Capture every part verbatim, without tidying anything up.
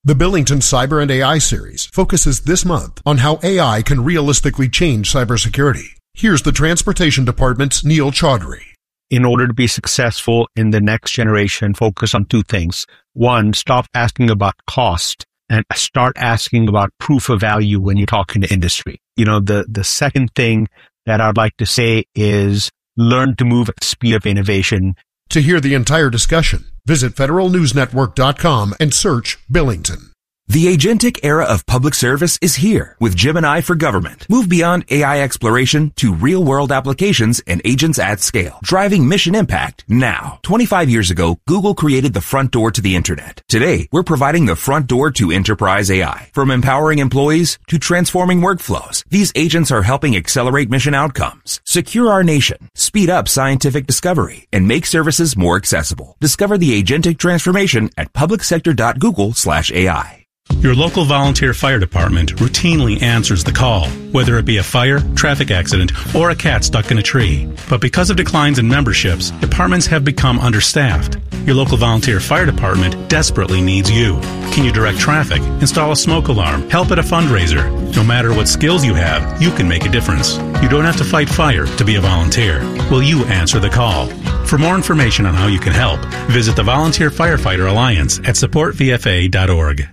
The Billington Cyber and A I series focuses this month on how A I can realistically change cybersecurity. Here's the Transportation Department's Neil Chaudhry. In order to be successful in the next generation, focus on two things. One, stop asking about cost and start asking about proof of value when you're talking to industry. You know, the, the second thing that I'd like to say is learn to move at the speed of innovation. To hear the entire discussion, visit federal news network dot com and search Billington. The agentic era of public service is here with Gemini for Government. Move beyond A I exploration to real-world applications and agents at scale, driving mission impact now. twenty-five years ago, Google created the front door to the internet. Today, we're providing the front door to enterprise A I. From empowering employees to transforming workflows, these agents are helping accelerate mission outcomes, secure our nation, speed up scientific discovery, and make services more accessible. Discover the agentic transformation at public sector dot google slash A I. Your local volunteer fire department routinely answers the call, whether it be a fire, traffic accident, or a cat stuck in a tree. But because of declines in memberships, departments have become understaffed. Your local volunteer fire department desperately needs you. Can you direct traffic, install a smoke alarm, help at a fundraiser? No matter what skills you have, you can make a difference. You don't have to fight fire to be a volunteer. Will you answer the call? For more information on how you can help, visit the Volunteer Firefighter Alliance at support v f a dot org.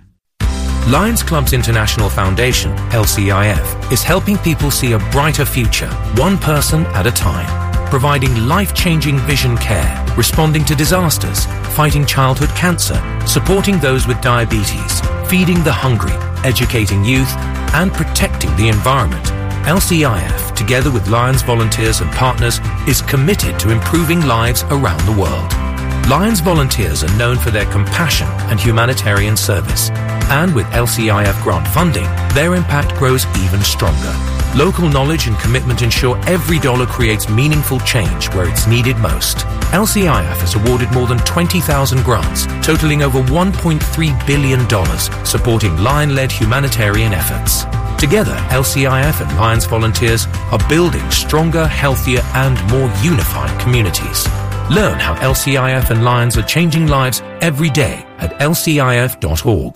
Lions Clubs International Foundation, L C I F, is helping people see a brighter future, one person at a time, providing life-changing vision care, responding to disasters, fighting childhood cancer, supporting those with diabetes, feeding the hungry, educating youth, and protecting the environment. L C I F, together with Lions volunteers and partners, is committed to improving lives around the world. Lions volunteers are known for their compassion and humanitarian service. And with L C I F grant funding, their impact grows even stronger. Local knowledge and commitment ensure every dollar creates meaningful change where it's needed most. L C I F has awarded more than twenty thousand grants, totaling over one point three billion dollars, supporting Lion-led humanitarian efforts. Together, L C I F and Lions volunteers are building stronger, healthier, and more unified communities. Learn how L C I F and Lions are changing lives every day at L C I F dot org.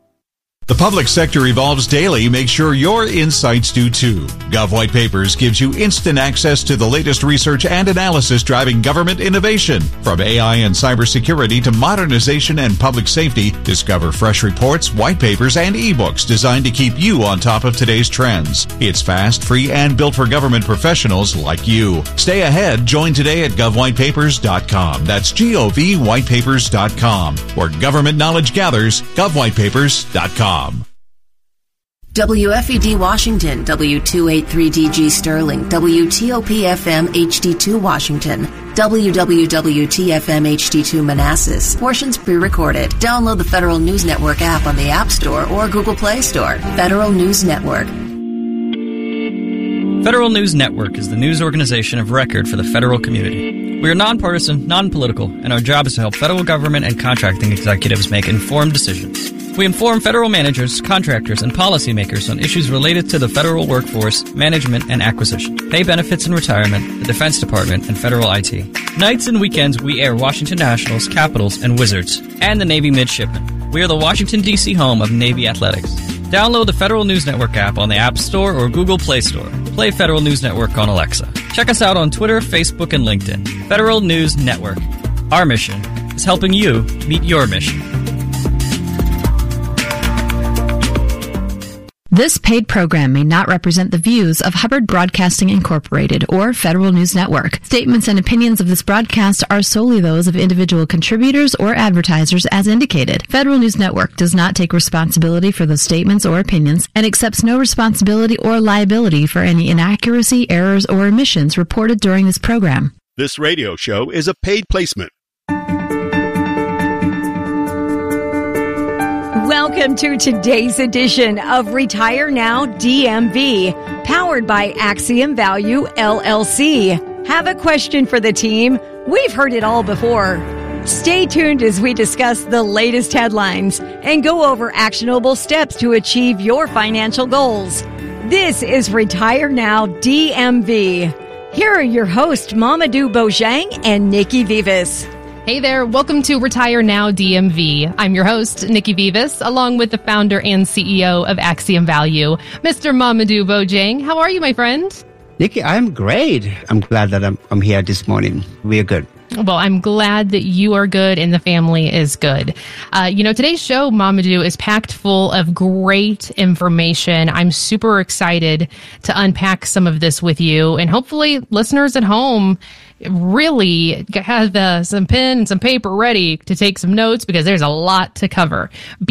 The public sector evolves daily. Make sure your insights do too. Gov White Papers gives you instant access to the latest research and analysis driving government innovation. From A I and cybersecurity to modernization and public safety, discover fresh reports, white papers, and ebooks designed to keep you on top of today's trends. It's fast, free, and built for government professionals like you. Stay ahead. Join today at gov white papers dot com. That's G O V white papers dot com. Where government knowledge gathers, gov white papers dot com. W F E D Washington, W two eighty-three D G Sterling, W T O P F M H D two Washington, W W W T F M H D two Manassas. Portions pre-recorded. Download the Federal News Network app on the App Store or Google Play Store. Federal News Network. Federal News Network is the news organization of record for the federal community. We are nonpartisan, non-political, and our job is to help federal government and contracting executives make informed decisions. We inform federal managers, contractors, and policymakers on issues related to the federal workforce, management, and acquisition, pay benefits and retirement, the Defense Department, and federal I T. Nights and weekends, we air Washington Nationals, Capitals, and Wizards, and the Navy Midshipmen. We are the Washington, D C home of Navy Athletics. Download the Federal News Network app on the App Store or Google Play Store. Play Federal News Network on Alexa. Check us out on Twitter, Facebook, and LinkedIn. Federal News Network. Our mission is helping you meet your mission. This paid program may not represent the views of Hubbard Broadcasting Incorporated or Federal News Network. Statements and opinions of this broadcast are solely those of individual contributors or advertisers as indicated. Federal News Network does not take responsibility for those statements or opinions and accepts no responsibility or liability for any inaccuracy, errors, or omissions reported during this program. This radio show is a paid placement. Welcome to today's edition of Retire Now D M V, powered by Axiom Value, L L C. Have a question for the team? We've heard it all before. Stay tuned as we discuss the latest headlines and go over actionable steps to achieve your financial goals. This is Retire Now D M V. Here are your hosts, Mamadou Bojang and Nikki Vivas. Hey there, welcome to Retire Now D M V. I'm your host, Nikki Vivas, along with the founder and C E O of Axiom Value, Mister Mamadou Bojang. How are you, my friend? Nikki, I'm great. I'm glad that I'm, I'm here this morning. We're good. Well, I'm glad that you are good and the family is good. Uh, you know, today's show, Mamadou, is packed full of great information. I'm super excited to unpack some of this with you, and hopefully listeners at home really have uh, some pen and some paper ready to take some notes, because there's a lot to cover.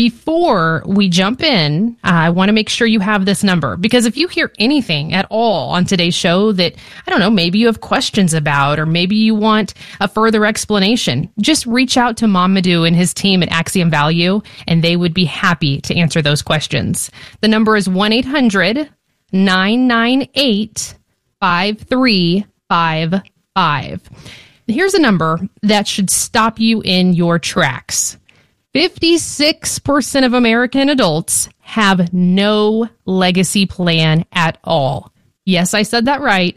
Before we jump in, uh, I want to make sure you have this number, because if you hear anything at all on today's show that, I don't know, maybe you have questions about, or maybe you want a further explanation, just reach out to Mamadou and his team at Axiom Value, and they would be happy to answer those questions. The number is one eight hundred nine nine eight five three five five. Here's a number that should stop you in your tracks. fifty-six percent of American adults have no legacy plan at all. Yes, I said that right.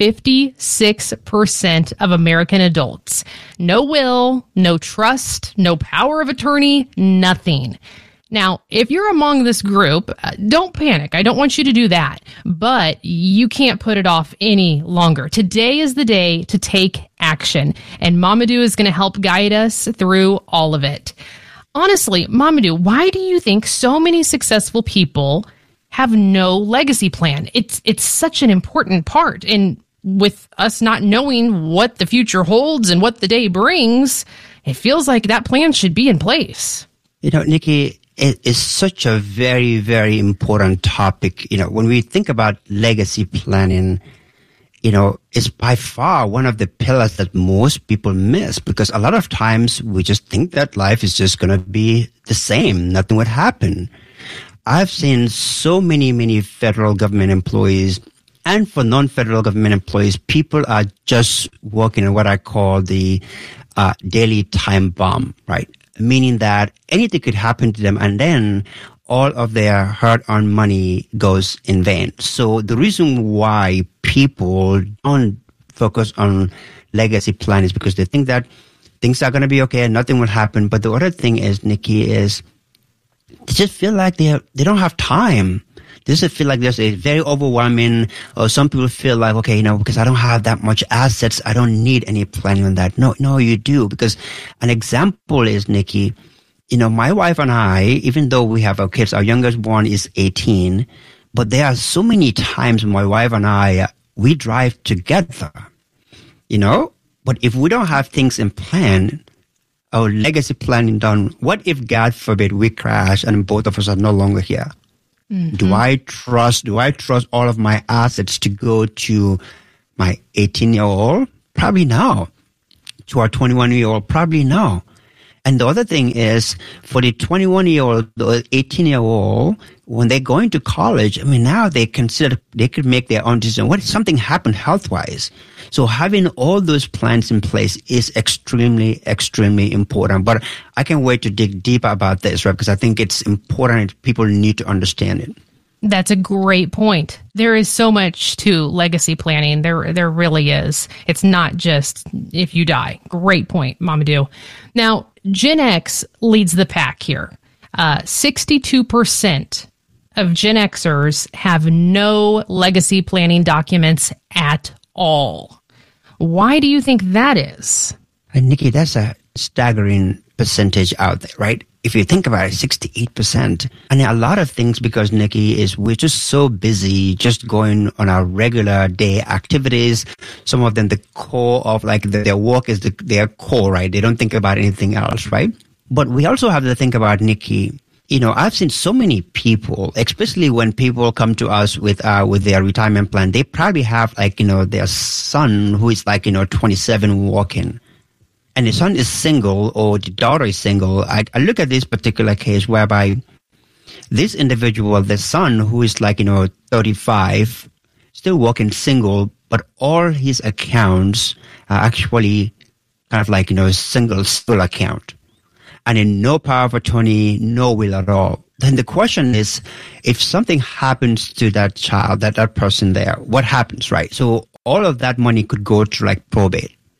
fifty-six percent of American adults. No will, no trust, no power of attorney, nothing. Now, if you're among this group, uh, don't panic. I don't want you to do that. But you can't put it off any longer. Today is the day to take action. And Mamadou is going to help guide us through all of it. Honestly, Mamadou, why do you think so many successful people have no legacy plan? It's it's such an important part. And with us not knowing what the future holds and what the day brings, it feels like that plan should be in place. You know, Nikki, it is such a very, very important topic. You know, when we think about legacy planning, you know, it's by far one of the pillars that most people miss, because a lot of times we just think that life is just going to be the same. Nothing would happen. I've seen so many, many federal government employees, and for non-federal government employees, people are just working on what I call the uh, daily time bomb, right? Meaning that anything could happen to them, and then all of their hard-earned money goes in vain. So the reason why people don't focus on legacy plan is because they think that things are going to be okay, nothing will happen. But the other thing is, Nikki, is they just feel like they they don't have time. They just feel like there's a very overwhelming, or some people feel like, okay, you know, because I don't have that much assets, I don't need any planning on that. No, no, you do. Because an example is, Nikki, you know, my wife and I, even though we have our kids, our youngest one is eighteen, but there are so many times my wife and I, we drive together, you know, but if we don't have things in plan, our legacy planning done, what if, God forbid, we crash and both of us are no longer here? Mm-hmm. Do I trust, do I trust all of my assets to go to my eighteen-year-old? Probably no. To our twenty-one-year-old? Probably no. And the other thing is, for the twenty-one-year-old, the eighteen-year-old, when they're going to college, I mean, now they consider, they could make their own decision. What if something happened health-wise? So having all those plans in place is extremely, extremely important. But I can't wait to dig deeper about this, right? Because I think it's important. People need to understand it. That's a great point. There is so much to legacy planning. There, there really is. It's not just if you die. Great point, Mamadou. Now, Gen X leads the pack here. Uh, sixty-two percent of Gen Xers have no legacy planning documents at all. Why do you think that is? And Nikki, that's a staggering percentage out there, right? If you think about it, sixty-eight percent. And a lot of things, because, Nikki, is we're just so busy just going on our regular day activities. Some of them, the core of like the, their work is the, their core, right? They don't think about anything else, right? But we also have to think about, Nikki, you know, I've seen so many people, especially when people come to us with uh, with their retirement plan, they probably have like, you know, their son who is like, you know, twenty-seven working. And the son is single or the daughter is single. I, I look at this particular case whereby this individual, the son who is like, you know, thirty-five, still working single, but all his accounts are actually kind of like, you know, single still account. And in no power of attorney, no will at all. Then the question is, if something happens to that child, that, that person there, what happens, right? So all of that money could go to like probate.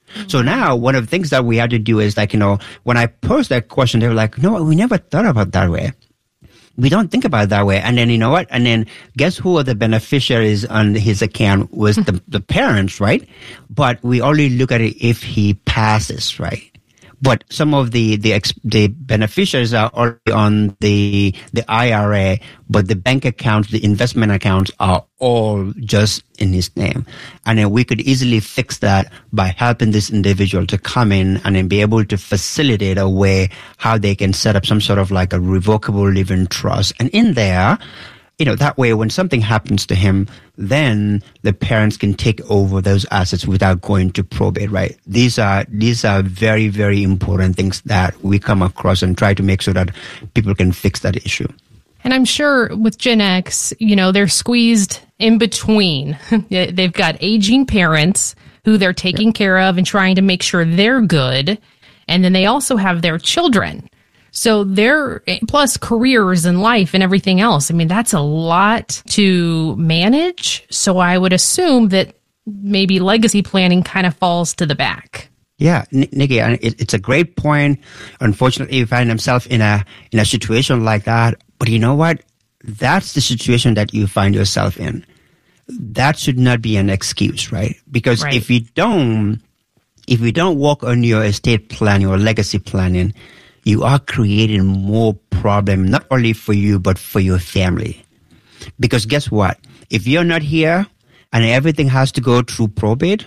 So now one of the things that we had to do is like, you know, when I posed that question, they were like, no, we never thought about it that way. We don't think about it that way. And then, you know what? And then guess who are the beneficiaries on his account was the, the parents, right? But we only look at it if he passes, right? But some of the, the, ex, the beneficiaries are already on the, the I R A, but the bank accounts, the investment accounts are all just in his name. And then we could easily fix that by helping this individual to come in and then be able to facilitate a way how they can set up some sort of like a revocable living trust. And in there, you know, that way when something happens to him, then the parents can take over those assets without going to probate, right? These are, these are very, very important things that we come across and try to make sure that people can fix that issue. And I'm sure with Gen X, you know, they're squeezed in between. They've got aging parents who they're taking care of and trying to make sure they're good. And then they also have their children. So they're, plus careers and life and everything else. I mean, that's a lot to manage. So I would assume that maybe legacy planning kind of falls to the back. Yeah, Nikki, it's a great point. Unfortunately, you find themselves in a in a situation like that. But you know what? That's the situation that you find yourself in. That should not be an excuse, right? Because right. if you don't, if you don't work on your estate plan, your legacy planning, you are creating more problem, not only for you, but for your family. Because guess what? If you're not here and everything has to go through probate,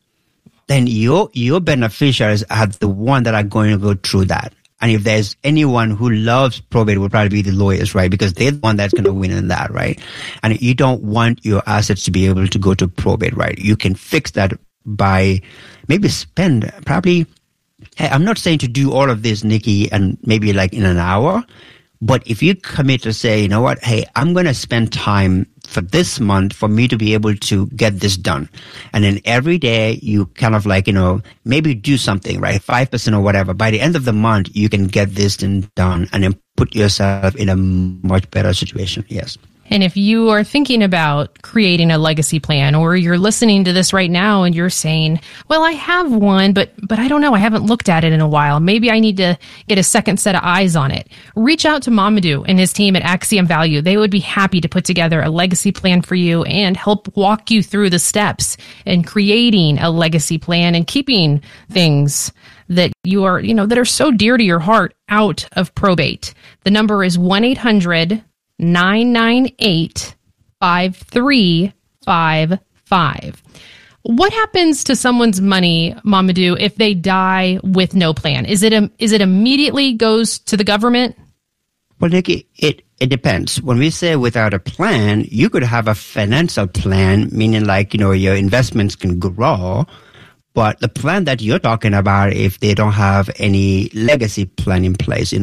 then your your beneficiaries are the one that are going to go through that. And if there's anyone who loves probate, it would probably be the lawyers, right? Because they're the one that's going to win in that, right? And you don't want your assets to be able to go to probate, right? You can fix that by maybe spend probably... Hey, I'm not saying to do all of this, Nikki, and maybe like in an hour, but if you commit to say, you know what, hey, I'm going to spend time for this month for me to be able to get this done. And then every day you kind of like, you know, maybe do something, right? five percent or whatever. By the end of the month, you can get this done and then put yourself in a much better situation. Yes. And if you are thinking about creating a legacy plan, or you're listening to this right now and you're saying, well, I have one, but but I don't know, I haven't looked at it in a while. Maybe I need to get a second set of eyes on it. Reach out to Mamadou and his team at Axiom Value. They would be happy to put together a legacy plan for you and help walk you through the steps in creating a legacy plan and keeping things that you are, you know, that are so dear to your heart out of probate. The number is one eight hundred nine nine eight five three five five. What happens to someone's money, Mamadou, if they die with no plan? Is it a, is it immediately goes to the government? Well, Nikki, it, it depends. When we say without a plan, you could have a financial plan, meaning like, you know, your investments can grow. But the plan that you're talking about, if they don't have any legacy plan in place, you know,